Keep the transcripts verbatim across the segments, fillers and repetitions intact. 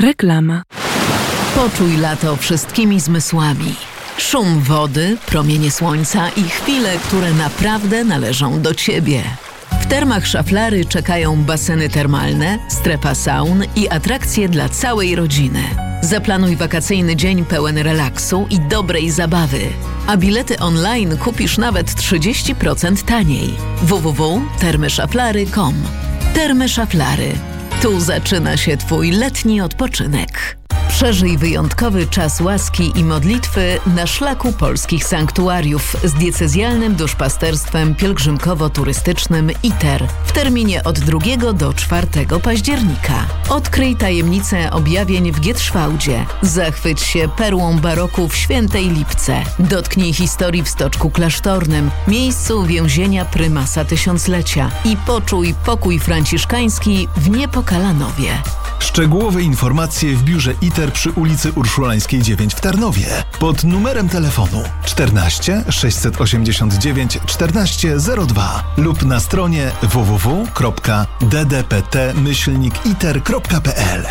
Reklama. Poczuj lato wszystkimi zmysłami. Szum wody, promienie słońca i chwile, które naprawdę należą do Ciebie. W Termach Szaflary czekają baseny termalne, strefa saun i atrakcje dla całej rodziny. Zaplanuj wakacyjny dzień pełen relaksu i dobrej zabawy. A bilety online kupisz nawet trzydzieści procent taniej. w w w kropka termy szaflary kropka com. Termy Szaflary. Tu zaczyna się Twój letni odpoczynek. Przeżyj wyjątkowy czas łaski i modlitwy na szlaku polskich sanktuariów z diecezjalnym duszpasterstwem pielgrzymkowo-turystycznym I T E R w terminie od drugiego do czwartego października. Odkryj tajemnicę objawień w Gietrzwałdzie. Zachwyć się perłą baroku w Świętej Lipce. Dotknij historii w Stoczku Klasztornym, miejscu więzienia prymasa tysiąclecia i poczuj pokój franciszkański w Niepokalanowie. Szczegółowe informacje w biurze I T E R przy ulicy Urszulańskiej dziewięć w Tarnowie pod numerem telefonu czternaście sześćset osiemdziesiąt dziewięć czternaście zero dwa lub na stronie w w w kropka d d p t myślnik i t e r kropka p l.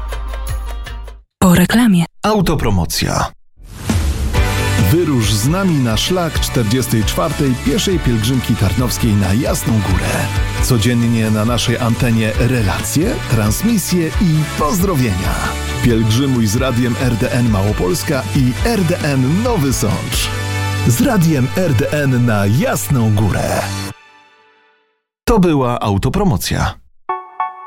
Po reklamie. Autopromocja. Wyrusz z nami na szlak czterdziestej czwartej pieszej pielgrzymki tarnowskiej na Jasną Górę. Codziennie na naszej antenie relacje, transmisje i pozdrowienia. Pielgrzymuj z radiem R D N Małopolska i R D N Nowy Sącz. Z radiem R D N na Jasną Górę. To była autopromocja.